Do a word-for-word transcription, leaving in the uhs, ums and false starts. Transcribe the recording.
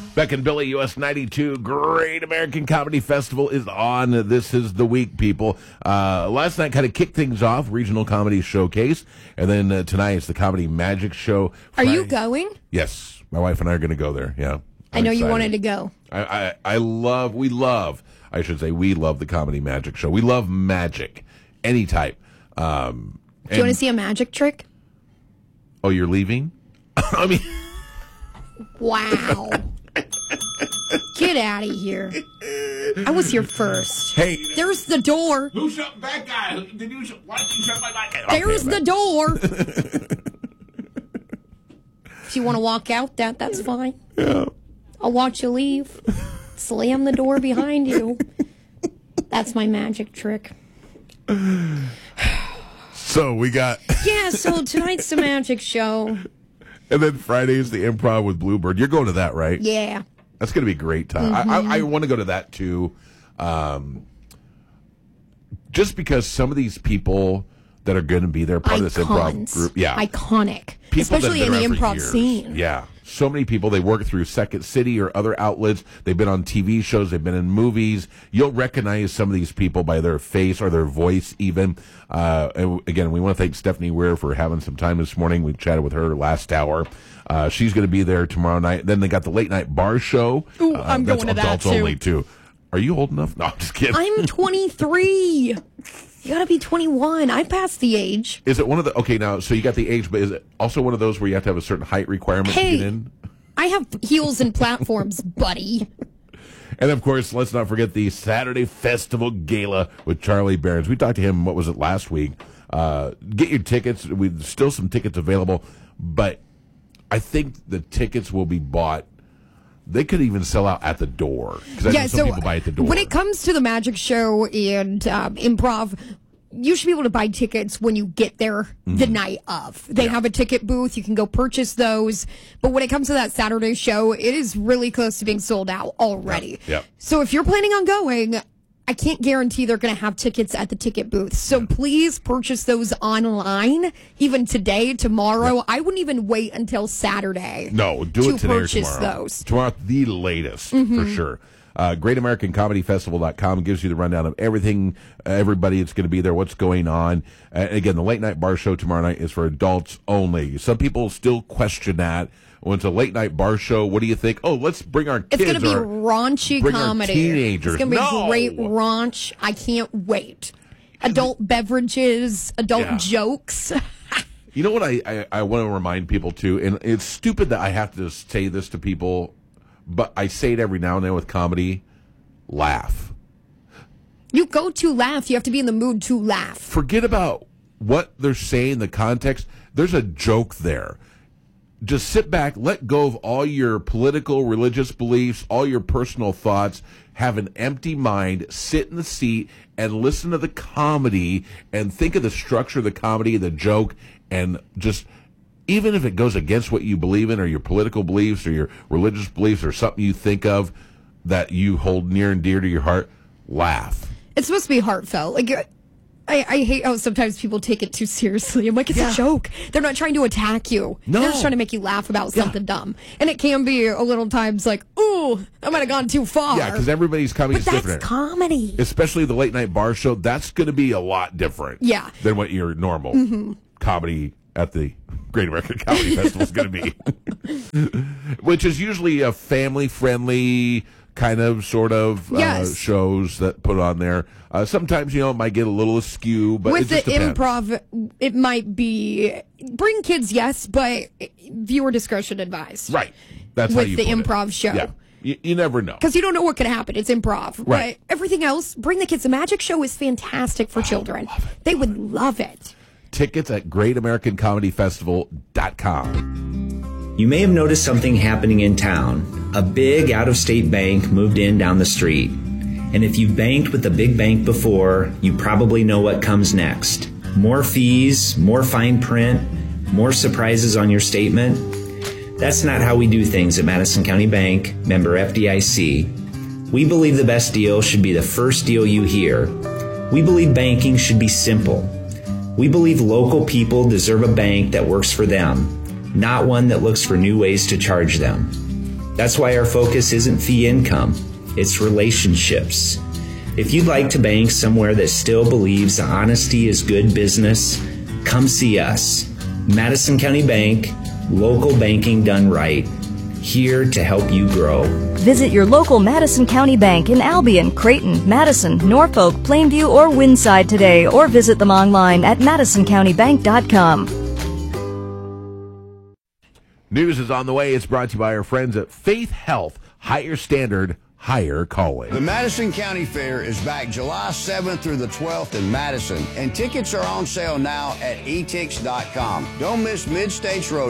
Beck and Billy, U S ninety-two, Great American Comedy Festival is on. This is the week, people. Uh, last night kind of kicked things off, Regional Comedy Showcase. And then uh, tonight it's the Comedy Magic Show. Friday. Are you going? Yes. My wife and I are going to go there, yeah. I'm I know excited. you wanted to go. I, I, I love, we love, I should say, we love the Comedy Magic Show. We love magic, any type. Um, Do you want to see a magic trick? Oh, you're leaving? I mean... Wow. Get out of here. I was here first. Hey. There's the door. Who shut that guy? Did you, why did you shut my back? There's Okay, the door. If you want to walk out, that that's fine. Yeah. I'll watch you leave. Slam the door behind you. That's my magic trick. So we got... Yeah, so tonight's the magic show. And then Friday is the Improv with Bluebird. You're going to that, right? Yeah. That's going to be a great time. Mm-hmm. I, I, I want to go to that, too. Um, just because some of these people that are going to be there, part Icons. of this improv group. Yeah. Iconic. People Especially that in have the been around for improv years. scene. Yeah. So many people, they work through Second City or other outlets. They've been on T V shows. They've been in movies. You'll recognize some of these people by their face or their voice even. Uh, and again, we want to thank Stephanie Weir for having some time this morning. We chatted with her last hour. Uh, she's going to be there tomorrow night. Then they got the late night bar show. Ooh, uh, I'm that's going to that, adults too. only, too. Are you old enough? No, I'm just kidding. I'm twenty-three. You gotta be twenty-one. I passed the age. Is it one of the... Okay, now, so you got the age, but is it also one of those where you have to have a certain height requirement Hey. to get in? I have heels and platforms, buddy. And, of course, let's not forget the Saturday Festival Gala with Charlie Behrens. We talked to him, what was it, last week. Uh, get your tickets. We still some tickets available, but I think the tickets will be bought. They could even sell out at the door. Because I Yeah, know some so people buy at the door. when it comes to the magic show and um, improv, you should be able to buy tickets when you get there the night of. They have a ticket booth. You can go purchase those. But when it comes to that Saturday show, it is really close to being sold out already. Yep. Yep. So if you're planning on going, I can't guarantee they're going to have tickets at the ticket booth. So please purchase those online, even today, tomorrow. Yep. I wouldn't even wait until Saturday. No, do to it today or purchase tomorrow. those. Tomorrow at the latest, Mm-hmm. for sure. Uh, Great American Comedy Festival dot com gives you the rundown of everything, uh, everybody that's going to be there, what's going on. Uh, again, the late night bar show tomorrow night is for adults only. Some people still question that. When it's a late night bar show, what do you think? Oh, let's bring our kids. It's going to be or raunchy bring our comedy. teenagers. It's going to be No! great raunch. I can't wait. Adult beverages, adult Yeah. jokes. You know what I, I, I want to remind people, too, and it's stupid that I have to say this to people, but I say it every now and then with comedy, laugh. You go to laugh. You have to be in the mood to laugh. Forget about what they're saying, the context. There's a joke there. Just sit back, let go of all your political, religious beliefs, all your personal thoughts, have an empty mind, sit in the seat, and listen to the comedy, and think of the structure of the comedy, the joke, and just, even if it goes against what you believe in, or your political beliefs, or your religious beliefs, or something you think of that you hold near and dear to your heart, laugh. It's supposed to be heartfelt. Like, I, I hate how sometimes people take it too seriously. I'm like, it's Yeah. a joke. They're not trying to attack you. No. They're just trying to make you laugh about Yeah. something dumb. And it can be a little times like, ooh, I might have gone too far. Yeah, because everybody's comedy But is that's different. comedy. Especially the late night bar show, that's going to be a lot different Yeah. than what your normal Mm-hmm. comedy at the Great American Comedy Festival is going to be. Which is usually a family-friendly kind of sort of uh, Yes. shows that put on there. Uh, sometimes, you know, it might get a little askew, but With it just the depends. improv, it might be bring kids, yes, but viewer discretion advised. Right. That's how With you the put it. improv show. Yeah. You, you never know. Because you don't know what could happen. It's improv. Right. But everything else, bring the kids. The magic show is fantastic for children. They would love it. Tickets at Great American Comedy Festival dot com. You may have noticed something happening in town. A big out-of-state bank moved in down the street. And if you've banked with a big bank before, you probably know what comes next. More fees, more fine print, more surprises on your statement. That's not how we do things at Madison County Bank, member F D I C. We believe the best deal should be the first deal you hear. We believe banking should be simple. We believe local people deserve a bank that works for them, not one that looks for new ways to charge them. That's why our focus isn't fee income, it's relationships. If you'd like to bank somewhere that still believes honesty is good business, come see us. Madison County Bank, local banking done right. Here to help you grow. Visit your local Madison County Bank in Albion, Creighton, Madison, Norfolk, Plainview, or Winside today, or visit them online at madison county bank dot com. News is on the way. It's brought to you by our friends at Faith Health. Higher standard, higher calling. The Madison County Fair is back July seventh through the twelfth in Madison, and tickets are on sale now at e tix dot com. Don't miss Mid-States Rodeo.